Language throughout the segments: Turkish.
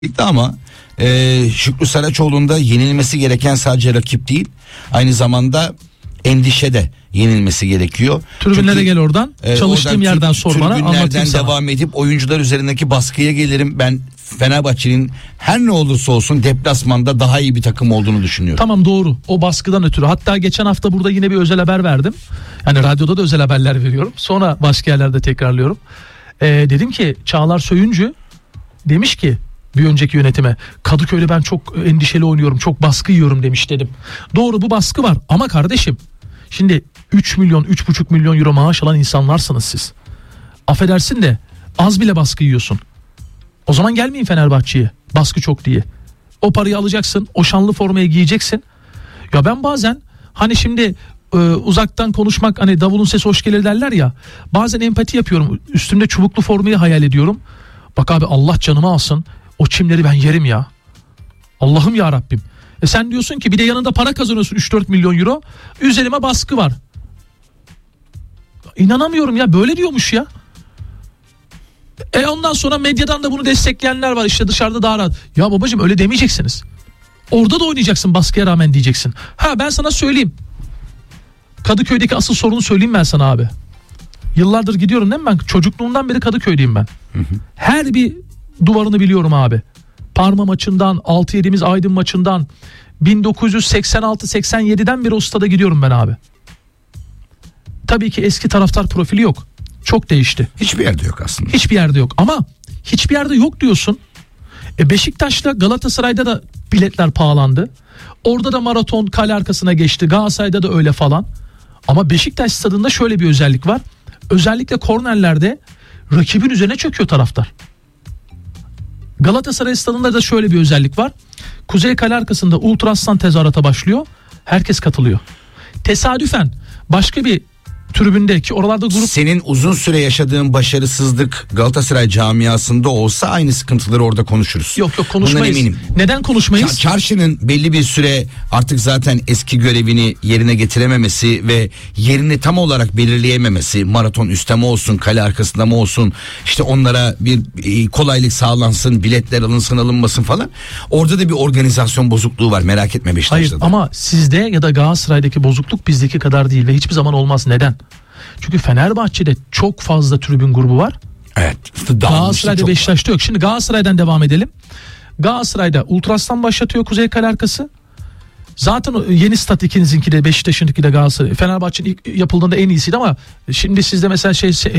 ama Şükrü Saraçoğlu'nda yenilmesi gereken sadece rakip değil, aynı zamanda endişe de yenilmesi gerekiyor. Tribünlere gel oradan. Çalıştığım oradan yerden sor bana, anlatayım sana. Devam edip oyuncular üzerindeki baskıya gelirim. Ben Fenerbahçe'nin her ne olursa olsun deplasmanda daha iyi bir takım olduğunu düşünüyorum. Tamam, doğru. O baskıdan ötürü. Hatta geçen hafta burada yine bir özel haber verdim. Yani radyoda da özel haberler veriyorum. Sonra başka yerlerde tekrarlıyorum. Dedim ki Çağlar Söyüncü demiş ki bir önceki yönetime, Kadıköy'de ben çok endişeli oynuyorum, çok baskı yiyorum demiş dedim. Doğru, bu baskı var ama kardeşim, şimdi 3 milyon 3,5 milyon euro maaş alan insanlarsınız siz. Affedersin de az bile baskı yiyorsun. O zaman gelmeyin Fenerbahçe'ye, baskı çok diye. O parayı alacaksın, o şanlı formayı giyeceksin. Ya ben bazen hani şimdi uzaktan konuşmak, hani davulun sesi hoş gelir derler ya. Bazen empati yapıyorum, üstümde çubuklu formayı hayal ediyorum. Bak abi, Allah canımı alsın, o çimleri ben yerim ya. Allah'ım ya Rabbim. Sen diyorsun ki bir de yanında para kazanıyorsun 3-4 milyon euro. Üzerime baskı var. İnanamıyorum ya, böyle diyormuş ya. Ondan sonra medyadan da bunu destekleyenler var, işte dışarıda daha rahat. Ya babacığım, öyle demeyeceksiniz. Orada da oynayacaksın baskıya rağmen diyeceksin. Ben sana söyleyeyim. Kadıköy'deki asıl sorunu söyleyeyim ben sana abi. Yıllardır gidiyorum değil mi ben? Çocukluğumdan beri Kadıköy'deyim ben. Her bir duvarını biliyorum abi. Parma maçından, 6-7'miz Aydın maçından, 1986-87'den beri o stada gidiyorum ben abi. Tabii ki eski taraftar profili yok. Çok değişti. Hiçbir yerde yok aslında. Hiçbir yerde yok ama hiçbir yerde yok diyorsun. Beşiktaş'ta, Galatasaray'da da biletler pahalandı. Orada da maraton kale arkasına geçti. Galatasaray'da da öyle falan. Ama Beşiktaş stadında şöyle bir özellik var. Özellikle kornerlerde rakibin üzerine çöküyor taraftar. Galatasaray stadında da şöyle bir özellik var. Kuzey kale arkasında Ultra Aslan tezahürata başlıyor. Herkes katılıyor. Tesadüfen başka bir tribünde, ki oralarda grup... Senin uzun süre yaşadığın başarısızlık Galatasaray camiasında olsa aynı sıkıntıları orada konuşuruz. Yok konuşmayız. Bundan eminim. Neden konuşmayız? Çarşının belli bir süre artık zaten eski görevini yerine getirememesi ve yerini tam olarak belirleyememesi, maraton üstte mi olsun, kale arkasında mı olsun, işte onlara bir kolaylık sağlansın, biletler alınsın alınmasın falan. Orada da bir organizasyon bozukluğu var, merak etme Beşiktaş'ta. Hayır da. Ama sizde ya da Galatasaray'daki bozukluk bizdeki kadar değil ve hiçbir zaman olmaz. Neden? Çünkü Fenerbahçe'de çok fazla tribün grubu var. Evet. Galatasaray'da, Beşiktaş'ta yok. Şimdi Galatasaray'dan devam edelim. Galatasaray'da Ultras'tan başlatıyor Kuzey Kale arkası. Zaten yeni stat ikinizinki de, Beşiktaş'ınki de Galatasaray. Fenerbahçe'nin ilk yapıldığında en iyisiydi ama şimdi sizde mesela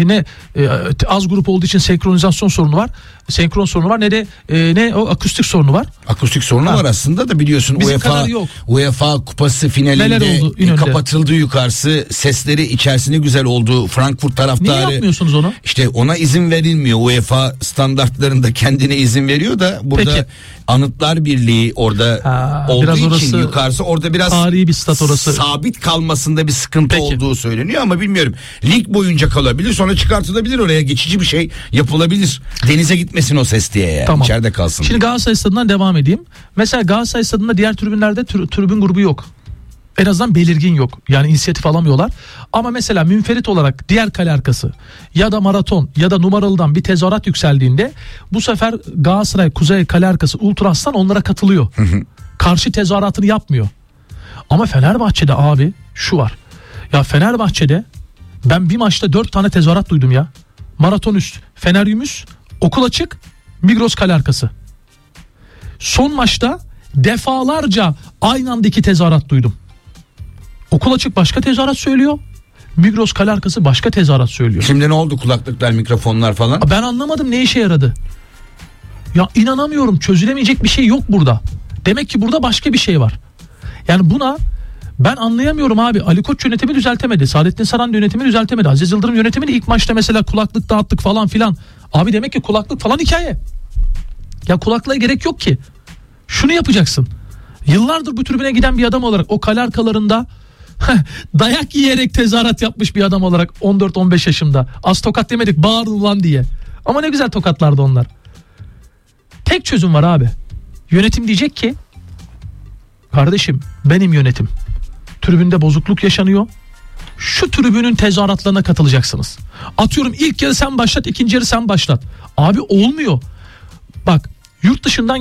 az grup olduğu için senkronizasyon sorunu var. Senkron sorunu var. Ne o akustik sorunu var. Akustik sorunu var aslında da, biliyorsun UEFA kupası finalinde kapatıldı yukarısı, sesleri içerisinde güzel oldu. Frankfurt taraftarı. Niye yapmıyorsunuz onu? İşte ona izin verilmiyor. UEFA standartlarında kendine izin veriyor da burada peki. Anıtlar Birliği orada olduğu için yukarısı orada biraz tarihi bir stat orası. Sabit kalmasında bir sıkıntı olduğu söyleniyor ama bilmiyorum. Lig boyunca kalabilir, sonra çıkartılabilir, oraya geçici bir şey yapılabilir. Denize gitmesin o ses diye yani. Tamam. İçeride kalsın. Şimdi Galatasaray stadından devam edeyim. Mesela Galatasaray stadında diğer tribünlerde tribün grubu yok. En azından belirgin yok. Yani inisiyatif alamıyorlar. Ama mesela münferit olarak diğer kale arkası ya da maraton ya da numaralıdan bir tezahürat yükseldiğinde bu sefer Galatasaray Kuzey kale arkası Ultra Aslan onlara katılıyor. Karşı tezahüratını yapmıyor. Ama Fenerbahçe'de abi şu var. Ya Fenerbahçe'de ben bir maçta 4 tane tezahürat duydum ya. Maraton üst, Feneryumüs, Okul Açık, Migros kale arkası. Son maçta defalarca aynı anda 2 tezahürat duydum. Okul Açık başka tezahürat söylüyor, Migros kale arkası başka tezahürat söylüyor. Şimdi ne oldu, kulaklıklar, mikrofonlar falan? Ben anlamadım ne işe yaradı. Ya inanamıyorum, çözülemeyecek bir şey yok burada. Demek ki burada başka bir şey var. Yani buna ben anlayamıyorum abi. Ali Koç yönetimi düzeltemedi. Saadettin Saran yönetimi düzeltemedi. Aziz Yıldırım yönetimi de ilk maçta mesela kulaklık dağıttık falan filan. Abi demek ki kulaklık falan hikaye. Ya kulaklığa gerek yok ki. Şunu yapacaksın. Yıllardır bu tribüne giden bir adam olarak o kale arkalarında dayak yiyerek tezahürat yapmış bir adam olarak 14-15 yaşımda. Az tokat demedik, bağırın ulan diye. Ama ne güzel tokatlardı onlar. Tek çözüm var abi. Yönetim diyecek ki kardeşim benim yönetim. Tribünde bozukluk yaşanıyor. Şu tribünün tezahüratlarına katılacaksınız. Atıyorum ilk yarı sen başlat, ikinci yarı sen başlat. Abi olmuyor. Bak Yurt dışından